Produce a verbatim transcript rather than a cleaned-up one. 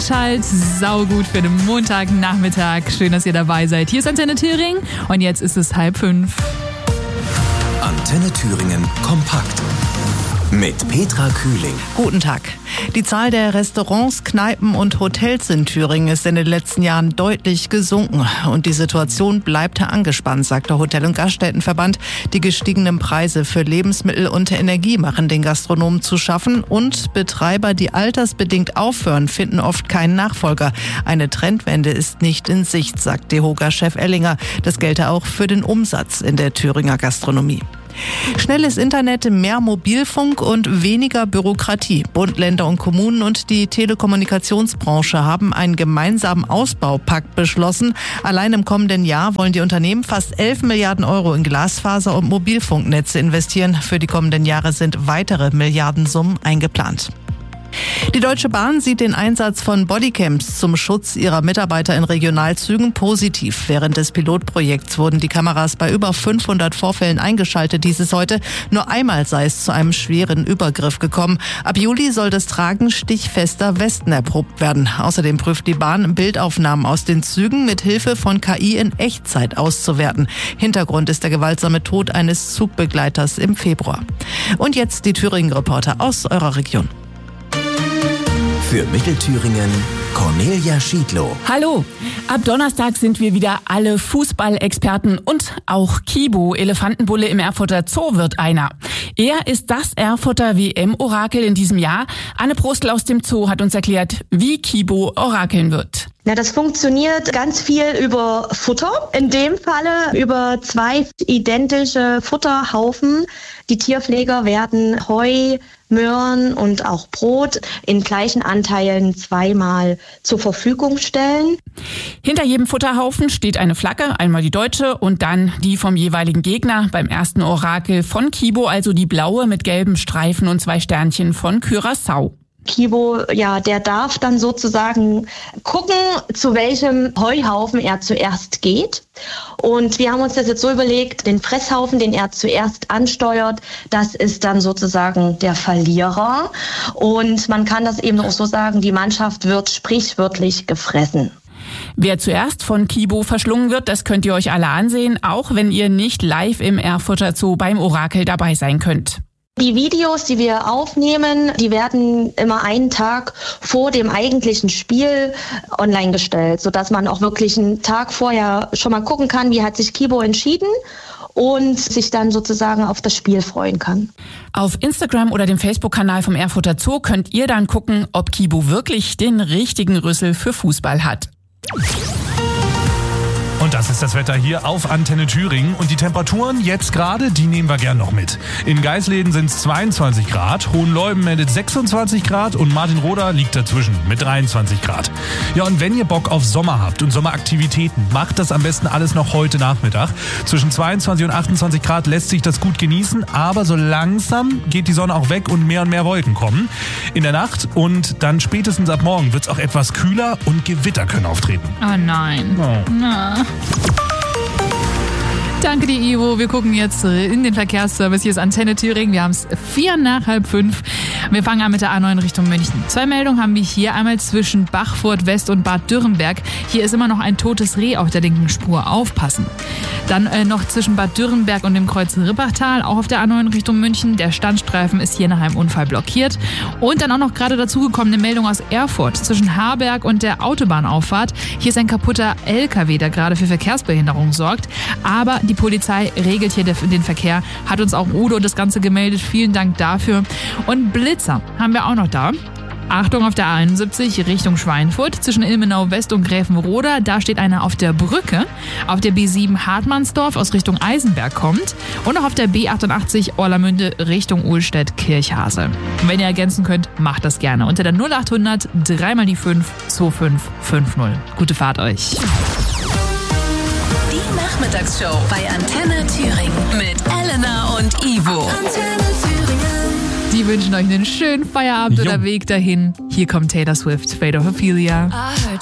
Schall, saugut für den Montagnachmittag. Schön, dass ihr dabei seid. Hier ist Antenne Thüringen und jetzt ist es halb fünf. Antenne Thüringen kompakt mit Petra Kühling. Guten Tag. Die Zahl der Restaurants, Kneipen und Hotels in Thüringen ist in den letzten Jahren deutlich gesunken. Und die Situation bleibt angespannt, sagt der Hotel- und Gaststättenverband. Die gestiegenen Preise für Lebensmittel und Energie machen den Gastronomen zu schaffen. Und Betreiber, die altersbedingt aufhören, finden oft keinen Nachfolger. Eine Trendwende ist nicht in Sicht, sagt DEHOGA-Chef Ellinger. Das gelte auch für den Umsatz in der Thüringer Gastronomie. Schnelles Internet, mehr Mobilfunk und weniger Bürokratie. Bund, Länder und Kommunen und die Telekommunikationsbranche haben einen gemeinsamen Ausbaupakt beschlossen. Allein im kommenden Jahr wollen die Unternehmen fast elf Milliarden Euro in Glasfaser- und Mobilfunknetze investieren. Für die kommenden Jahre sind weitere Milliardensummen eingeplant. Die Deutsche Bahn sieht den Einsatz von Bodycams zum Schutz ihrer Mitarbeiter in Regionalzügen positiv. Während des Pilotprojekts wurden die Kameras bei über fünfhundert Vorfällen eingeschaltet, hieß es heute. Nur einmal sei es zu einem schweren Übergriff gekommen. Ab Juli soll das Tragen stichfester Westen erprobt werden. Außerdem prüft die Bahn, Bildaufnahmen aus den Zügen mit Hilfe von K I in Echtzeit auszuwerten. Hintergrund ist der gewaltsame Tod eines Zugbegleiters im Februar. Und jetzt die Thüringen-Reporter aus eurer Region. Für Mittelthüringen Cornelia Schiedlow. Hallo, ab Donnerstag sind wir wieder alle Fußballexperten und auch Kibo, Elefantenbulle im Erfurter Zoo, wird einer. Er ist das Erfurter W M-Orakel in diesem Jahr. Anne Prostel aus dem Zoo hat uns erklärt, wie Kibo orakeln wird. Na, das funktioniert ganz viel über Futter. In dem Falle über zwei identische Futterhaufen. Die Tierpfleger werden Heu, Möhren und auch Brot in gleichen Anteilen zweimal zur Verfügung stellen. Hinter jedem Futterhaufen steht eine Flagge, einmal die deutsche und dann die vom jeweiligen Gegner. Beim ersten Orakel von Kibo, also die blaue mit gelben Streifen und zwei Sternchen von Curaçao. Kibo, ja, der darf dann sozusagen gucken, zu welchem Heuhaufen er zuerst geht. Und wir haben uns das jetzt so überlegt, den Fresshaufen, den er zuerst ansteuert, das ist dann sozusagen der Verlierer. Und man kann das eben auch so sagen, die Mannschaft wird sprichwörtlich gefressen. Wer zuerst von Kibo verschlungen wird, das könnt ihr euch alle ansehen, auch wenn ihr nicht live im Erfurter Zoo beim Orakel dabei sein könnt. Die Videos, die wir aufnehmen, die werden immer einen Tag vor dem eigentlichen Spiel online gestellt, sodass man auch wirklich einen Tag vorher schon mal gucken kann, wie hat sich Kibo entschieden und sich dann sozusagen auf das Spiel freuen kann. Auf Instagram oder dem Facebook-Kanal vom Erfurter Zoo könnt ihr dann gucken, ob Kibo wirklich den richtigen Rüssel für Fußball hat. Und das ist das Wetter hier auf Antenne Thüringen. Und die Temperaturen jetzt gerade, die nehmen wir gern noch mit. In Geisleden sind es zweiundzwanzig Grad, Hohenleuben meldet sechsundzwanzig Grad und Martinroda liegt dazwischen mit dreiundzwanzig Grad. Ja, und wenn ihr Bock auf Sommer habt und Sommeraktivitäten, macht das am besten alles noch heute Nachmittag. Zwischen zweiundzwanzig und achtundzwanzig Grad lässt sich das gut genießen, aber so langsam geht die Sonne auch weg und mehr und mehr Wolken kommen. In der Nacht und dann spätestens ab morgen wird es auch etwas kühler und Gewitter können auftreten. Oh nein. Oh. Na. Danke dir, Ivo. Wir gucken jetzt in den Verkehrsservice. Hier ist Antenne Thüringen. Wir haben es vier nach halb fünf. Wir fangen an mit der A neun Richtung München. Zwei Meldungen haben wir hier. Einmal zwischen Bachfurt West und Bad Dürrenberg. Hier ist immer noch ein totes Reh auf der linken Spur. Aufpassen. Dann äh, noch zwischen Bad Dürrenberg und dem Kreuz Rippachtal, auch auf der A neun Richtung München. Der Standstreifen ist hier nach einem Unfall blockiert. Und dann auch noch gerade dazugekommene Meldung aus Erfurt. Zwischen Harberg und der Autobahnauffahrt. Hier ist ein kaputter L K W, der gerade für Verkehrsbehinderung sorgt. Aber die Polizei regelt hier den Verkehr. Hat uns auch Udo das Ganze gemeldet. Vielen Dank dafür. Und Blitzer haben wir auch noch da. Achtung auf der A einundsiebzig Richtung Schweinfurt zwischen Ilmenau West und Gräfenroda. Da steht einer auf der Brücke. Auf der B sieben Hartmannsdorf aus Richtung Eisenberg kommt. Und auch auf der B achtundachtzig Orlamünde Richtung Uhlstedt-Kirchhase. Wenn ihr ergänzen könnt, macht das gerne. Unter der null achthundert drei mal die fünf zwei fünf fünf null. Gute Fahrt euch. Die Nachmittagsshow bei Antenne Thüringen mit Elena und Ivo. Die wünschen euch einen schönen Feierabend Jo. oder Weg dahin. Hier kommt Taylor Swift, Fate of Ophelia. I heard